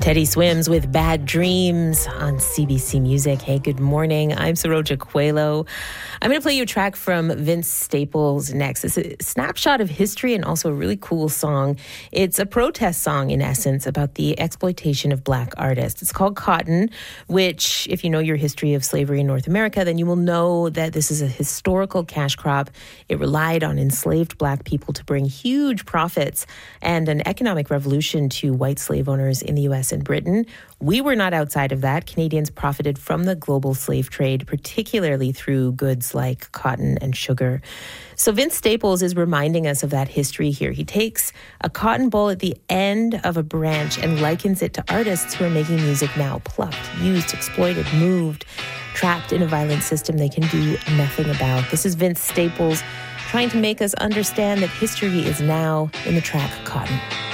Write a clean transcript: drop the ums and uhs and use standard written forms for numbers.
Teddy Swims with Bad Dreams on CBC Music. Hey, good morning. I'm Saroja Coelho. I'm going to play you a track from Vince Staples next. It's a snapshot of history and also a really cool song. It's a protest song, in essence, about the exploitation of Black artists. It's called Cotton, which, if you know your history of slavery in North America, then you will know that this is a historical cash crop. It relied on enslaved Black people to bring huge profits and an economic revolution to white slave owners in the U.S. and Britain. We were not outside of that. Canadians profited from the global slave trade, particularly through goods like cotton and sugar. So Vince Staples is reminding us of that history here. He takes a cotton ball at the end of a branch and likens it to artists who are making music now, plucked, used, exploited, moved, trapped in a violent system they can do nothing about. This is Vince Staples trying to make us understand that history is now in the track Cotton.